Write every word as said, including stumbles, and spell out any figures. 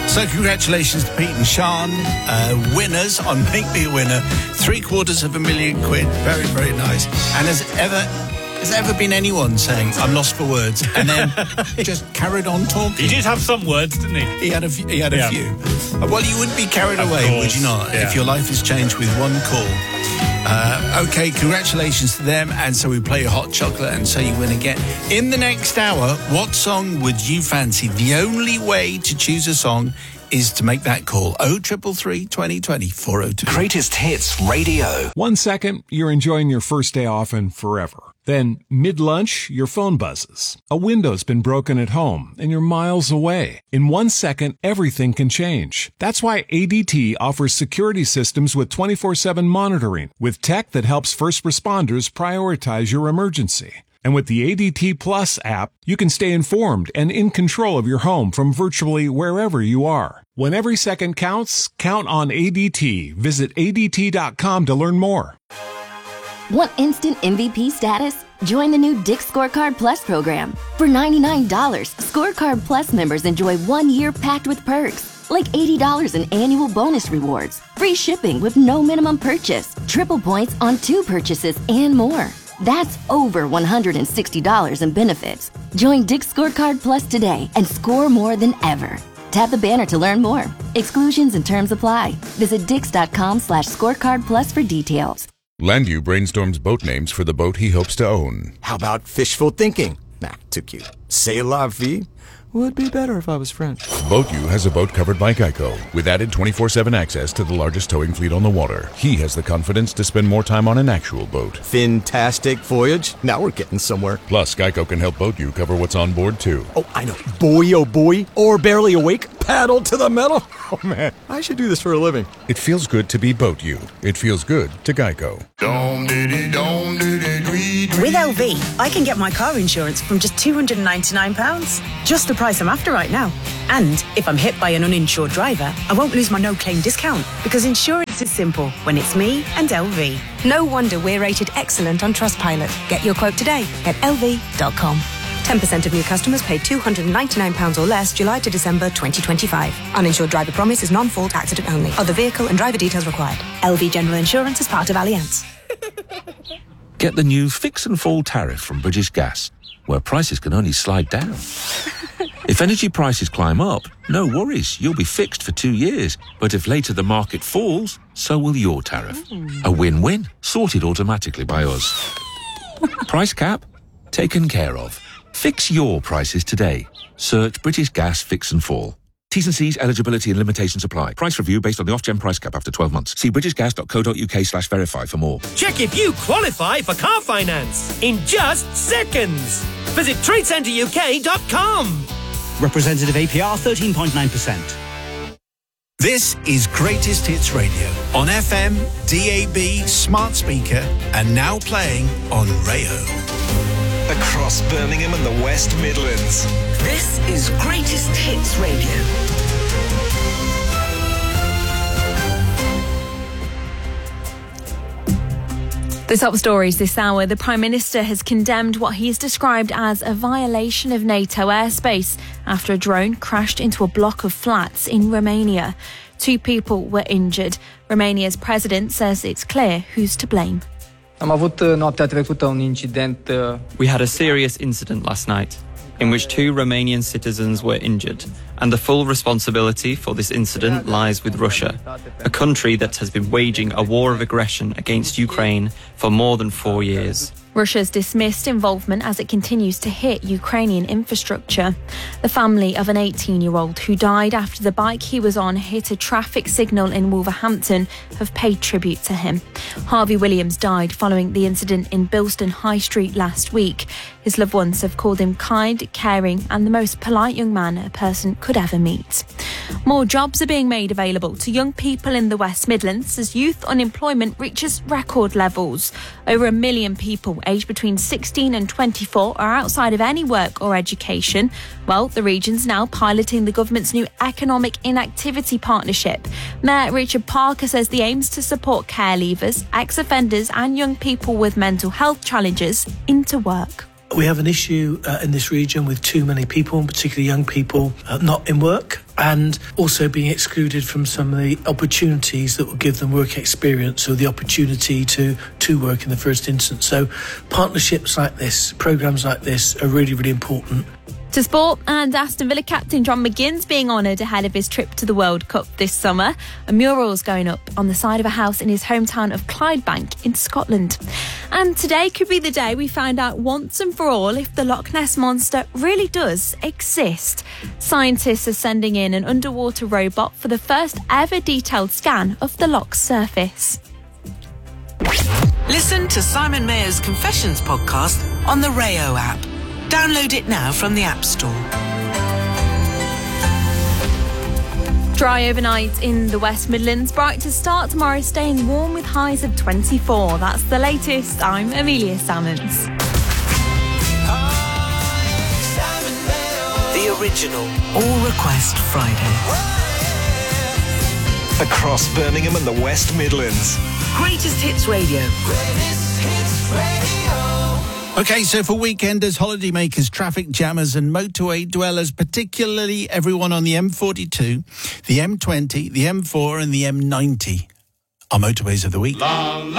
So congratulations to Pete and Sean, uh, winners on Make Me a Winner. Three quarters of a million quid. Very, very nice. And has ever... Has there ever been anyone saying, I'm lost for words, and then just carried on talking? He did have some words, didn't he? He had a, he had a yeah. few. Well, you wouldn't be carried of away, course. would you not, yeah. if your life has changed with one call? Uh, okay, congratulations to them. And so we play a hot chocolate, and so you win again. In the next hour, what song would you fancy? The only way to choose a song is to make that call. oh triple three, twenty twenty, four oh two. Greatest Hits Radio. One second, you're enjoying your first day off and forever. Then, mid-lunch, your phone buzzes. A window's been broken at home, and you're miles away. In one second, everything can change. That's why A D T offers security systems with twenty-four seven monitoring, with tech that helps first responders prioritize your emergency. And with the A D T Plus app, you can stay informed and in control of your home from virtually wherever you are. When every second counts, count on A D T. Visit A D T dot com to learn more. Want instant M V P status? Join the new Dick's Scorecard Plus program. For ninety-nine dollars, Scorecard Plus members enjoy one year packed with perks, like eighty dollars in annual bonus rewards, free shipping with no minimum purchase, triple points on two purchases, and more. That's over one hundred sixty dollars in benefits. Join Dick's Scorecard Plus today and score more than ever. Tap the banner to learn more. Exclusions and terms apply. Visit dix dot com slash scorecard plus for details. Landu brainstorms boat names for the boat he hopes to own. How about fishful thinking? Nah, too cute. C'est la vie? Would be better if I was French. BoatU has a boat covered by Geico, with added twenty-four seven access to the largest towing fleet on the water. He has the confidence to spend more time on an actual boat. Fantastic voyage. Now we're getting somewhere. Plus, Geico can help BoatU cover what's on board, too. Oh, I know. Boy, oh boy. Or barely awake. Paddle to the metal. Oh, man. I should do this for a living. It feels good to be BoatU. It feels good to Geico. With L V, I can get my car insurance from just two hundred ninety-nine pounds. Just the price I'm after right now. And if I'm hit by an uninsured driver, I won't lose my no-claim discount, because insurance is simple when it's me and L V. No wonder we're rated excellent on Trustpilot. Get your quote today at L V dot com. ten percent of new customers pay two hundred ninety-nine pounds or less July to December twenty twenty-five. Uninsured driver promise is non-fault accident only. Other vehicle and driver details required. L V General Insurance is part of Allianz. Get the new Fix and Fall tariff from British Gas, where prices can only slide down. If energy prices climb up, no worries, you'll be fixed for two years. But if later the market falls, so will your tariff. A win-win, sorted automatically by us. Price cap? Taken care of. Fix your prices today. Search British Gas Fix and Fall. T's and C's, eligibility and limitations apply. Price review based on the off-gen price cap after twelve months. See britishgas.co.uk slash verify for more. Check if you qualify for car finance in just seconds. Visit trade centre U K dot com. Representative A P R thirteen point nine percent. This is Greatest Hits Radio on F M, D A B, smart speaker, and now playing on Rayo. Across Birmingham and the West Midlands. This is Greatest Hits Radio. The top stories this hour. The Prime Minister has condemned what he has described as a violation of NATO airspace after a drone crashed into a block of flats in Romania. Two people were injured. Romania's president says it's clear who's to blame. Am avut noaptea trecută un incident. We had a serious incident last night in which two Romanian citizens were injured, and the full responsibility for this incident lies with Russia, a country that has been waging a war of aggression against Ukraine for more than four years. Russia's dismissed involvement as it continues to hit Ukrainian infrastructure. The family of an eighteen-year-old who died after the bike he was on hit a traffic signal in Wolverhampton have paid tribute to him. Harvey Williams died following the incident in Bilston High Street last week. His loved ones have called him kind, caring and the most polite young man a person could ever meet. More jobs are being made available to young people in the West Midlands as youth unemployment reaches record levels. Over a million people aged between sixteen and twenty-four are outside of any work or education. Well, the region's now piloting the government's new Economic Inactivity Partnership. Mayor Richard Parker says the aim is to support care leavers, ex-offenders and young people with mental health challenges into work. We have an issue uh, in this region with too many people, particularly young people, uh, not in work. and also being excluded from some of the opportunities that will give them work experience or the opportunity to, to work in the first instance. So partnerships like this, programmes like this are really, really important. To sport, and Aston Villa captain John McGinn's being honoured ahead of his trip to the World Cup this summer. A mural's going up on the side of a house in his hometown of Clydebank in Scotland. And today could be the day we find out once and for all if the Loch Ness Monster really does exist. Scientists are sending in an underwater robot for the first ever detailed scan of the loch's surface. Listen to Simon Mayer's Confessions podcast on the Rayo app. Download it now from the App Store. Dry overnight in the West Midlands. Bright to start tomorrow, staying warm with highs of twenty-four. That's the latest. I'm Amelia Salmons. The original All Request Friday. Across Birmingham and the West Midlands. Greatest Hits Radio. Greatest Hits Radio. Okay, so for weekenders, holidaymakers, traffic jammers and motorway dwellers, particularly everyone on the M forty-two, the M twenty, the M four and the M ninety, are motorways of the week. La, la.